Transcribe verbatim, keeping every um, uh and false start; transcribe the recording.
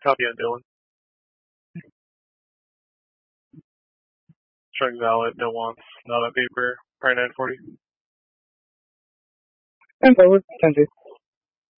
Copy on Dylan. Showing valid, no wants, not on paper. Probably nine forty. ten forward, ten two.